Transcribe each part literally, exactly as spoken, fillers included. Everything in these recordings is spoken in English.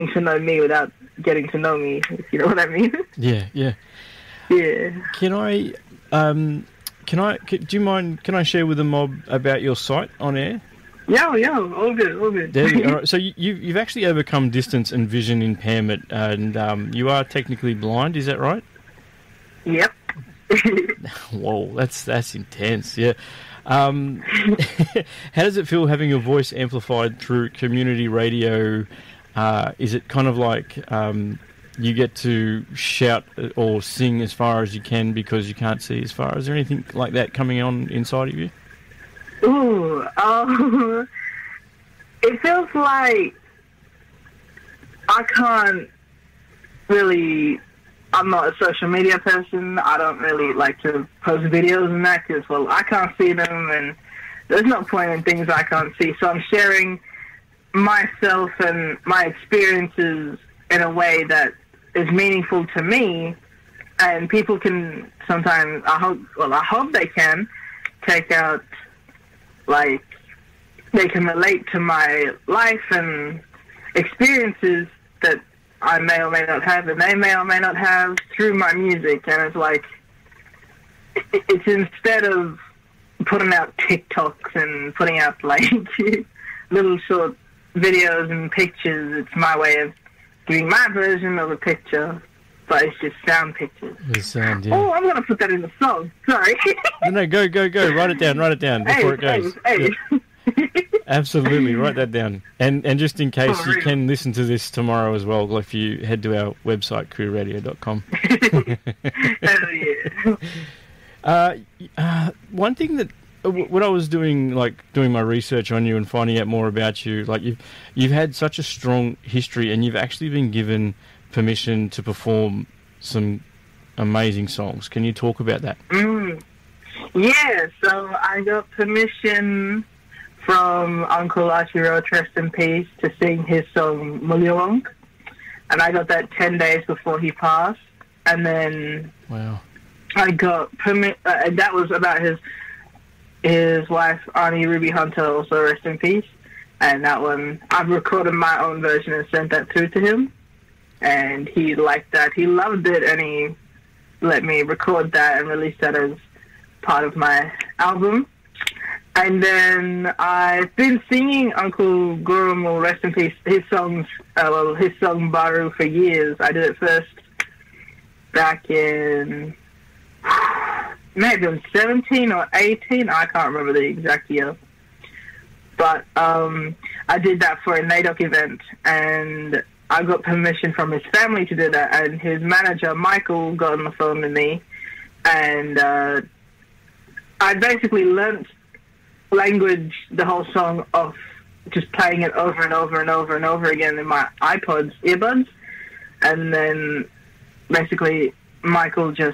to know me without getting to know me, if you know what I mean. Yeah, yeah. Yeah. Can I, um, can I, can, do you mind, can I share with the mob about your site on air? Yeah, yeah, all good, all good. There we, all right. So you, you've, you've actually overcome distance and vision impairment, and um, you are technically blind, is that right? Yep. Whoa, that's that's intense, yeah. Um, how does it feel having your voice amplified through community radio? Uh, is it kind of like um, you get to shout or sing as far as you can because you can't see as far? Is there anything like that coming on inside of you? Ooh, um, it feels like I can't really, I'm not a social media person. I don't really like to post videos and that because, well, I can't see them and there's no point in things I can't see. So I'm sharing myself and my experiences in a way that is meaningful to me, and people can sometimes, I hope, well, I hope they can take out, like, they can relate to my life and experiences that I may or may not have, and they may or may not have through my music. And it's like, it's instead of putting out TikToks and putting out, like, little short videos and pictures, it's my way of doing my version of a picture, but it's just sound pictures. The sound, yeah. Oh, I'm going to put that in the song. Sorry. no, no, go, go, go. Write it down, write it down before hey, it goes. Hey, hey. Yeah. Absolutely, write that down. And and just in case, oh, you really? can listen to this tomorrow as well if you head to our website, queer radio dot com. Hell yeah. Uh, uh, one thing that, when I was doing, like, doing my research on you and finding out more about you, like, you've, you've had such a strong history and you've actually been given permission to perform some amazing songs. Can you talk about that? Mm. Yeah, so I got permission from Uncle Archie Roach, rest in peace, to sing his song Mulyawong. And I got that ten days before he passed. And then Wow. I got permit, uh, and that was about his his wife, Arnie Ruby Hunter, also rest in peace. And that one, I've recorded my own version and sent that through to him. And he liked that. He loved it, and he let me record that and release that as part of my album. And then I've been singing Uncle Gurumul, rest in peace, his songs, uh, well, his song Baru for years. I did it first back in maybe seventeen or eighteen. I can't remember the exact year. But um, I did that for a NAIDOC event, and I got permission from his family to do that. And his manager, Michael, got on the phone with me, and uh, I basically learnt language, the whole song, off just playing it over and over and over and over again in my iPod's earbuds. And then basically Michael just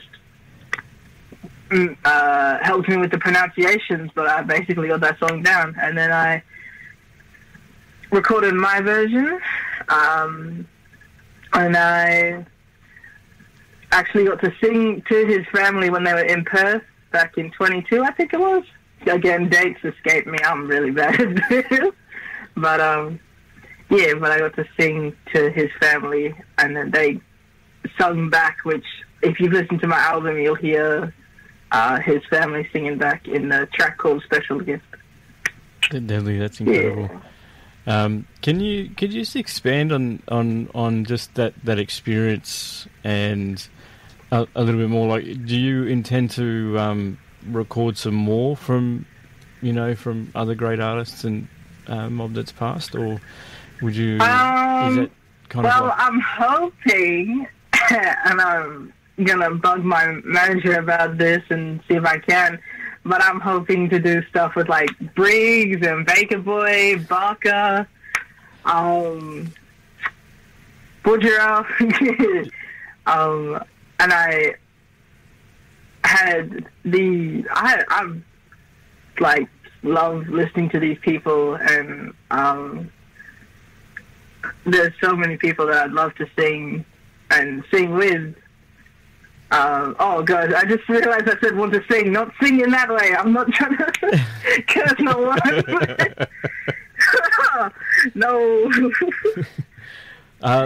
uh, helped me with the pronunciations, but I basically got that song down. And then I recorded my version, um, and I actually got to sing to his family when they were in Perth back in twenty-two, I think it was. Again, dates escape me. I'm really bad at this. But, um, yeah, but I got to sing to his family, and then they sung back, which, if you listen to my album, you'll hear uh, his family singing back in the track called Special Gift. Deadly, that's incredible. Yeah. Um, can you could you just expand on, on, on just that, that experience and a, a little bit more? Like, do you intend to um, record some more from, you know, from other great artists and uh, mob that's passed, or would you? Um, is that kind well, of like... I'm hoping, and I'm gonna bug my manager about this and see if I can. But I'm hoping to do stuff with, like, Briggs and Baker Boy, Barker, um, Budgerah, um, and I had the, I, I, like, love listening to these people, and um, there's so many people that I'd love to sing and sing with. Uh, oh god, I just realized I said want to sing, not sing in that way. I'm not trying to curse no one. No. Uh,